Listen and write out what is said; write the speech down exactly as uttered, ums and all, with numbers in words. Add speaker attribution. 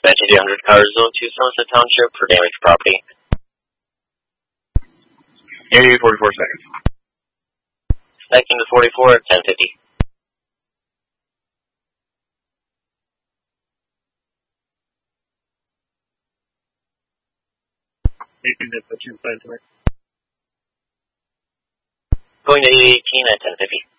Speaker 1: Dispatch eight hundred Car Zone to Sunset Township for damaged property.
Speaker 2: Area forty-four seconds.
Speaker 1: Stacking to forty-four at ten fifty.
Speaker 2: eighteen dispatch inside tonight.
Speaker 1: Going to eight eighteen at ten fifty.